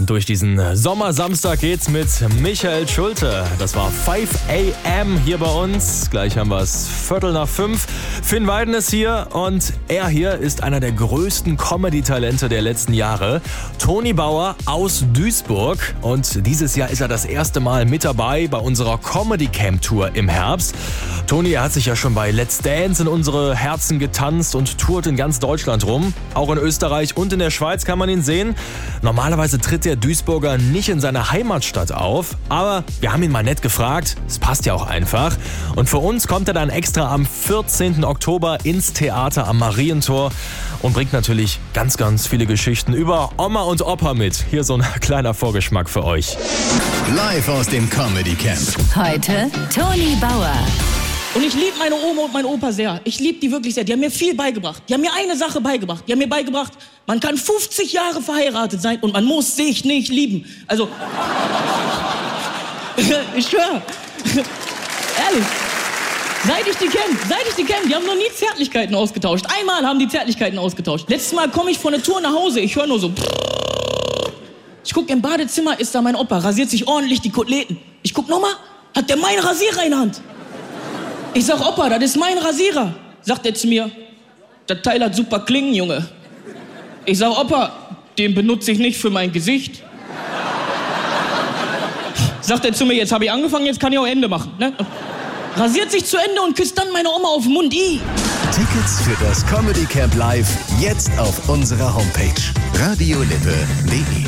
durch diesen Sommersamstag geht's mit Michael Schulte. Das war 5 a.m. hier bei uns. Gleich haben wir es 4:45. Finn Weiden ist hier und er hier ist einer der größten Comedy-Talente der letzten Jahre. Toni Bauer aus Duisburg. Und dieses Jahr ist er das erste Mal mit dabei bei unserer Comedy-Camp-Tour im Herbst. Toni, er hat sich ja schon bei Let's Dance in unsere Herzen getanzt und tourt in ganz Deutschland rum. Auch in Österreich und in der Schweiz kann man ihn sehen. Normalerweise tritt der Duisburger nicht in seiner Heimatstadt auf, aber wir haben ihn mal nett gefragt. Es passt ja auch einfach. Und für uns kommt er dann extra am 14. Oktober ins Theater am Marientor und bringt natürlich ganz, ganz viele Geschichten über Oma und Opa mit. Hier so ein kleiner Vorgeschmack für euch. Live aus dem Comedy Camp. Heute Toni Bauer. Und ich liebe meine Oma und meinen Opa sehr. Ich liebe die wirklich sehr. Die haben mir viel beigebracht. Die haben mir eine Sache beigebracht. Die haben mir beigebracht, man kann 50 Jahre verheiratet sein und man muss sich nicht lieben. Also, ich schwöre. Ehrlich. Seit ich die kenne, die haben noch nie Zärtlichkeiten ausgetauscht. Einmal haben die Zärtlichkeiten ausgetauscht. Letztes Mal komme ich von der Tour nach Hause, ich höre nur so. Ich gucke im Badezimmer, ist da mein Opa, rasiert sich ordentlich die Koteletten. Ich guck nochmal, hat der meinen Rasierer in der Hand. Ich sag, Opa, das ist mein Rasierer. Sagt er zu mir, das Teil hat super Klingen, Junge. Ich sag, Opa, den benutze ich nicht für mein Gesicht. Sagt er zu mir, jetzt habe ich angefangen, jetzt kann ich auch Ende machen. Ne? Rasiert sich zu Ende und küsst dann meine Oma auf den Mund. Tickets für das Comedy Camp Live jetzt auf unserer Homepage radiolippe.de.